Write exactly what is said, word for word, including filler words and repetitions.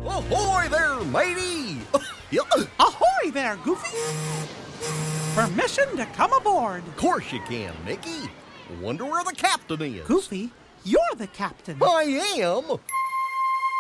Ahoy there, matey! Ahoy there, Goofy! Permission to come aboard. Of course you can, Mickey. Wonder where the captain is. Goofy, you're the captain. I am?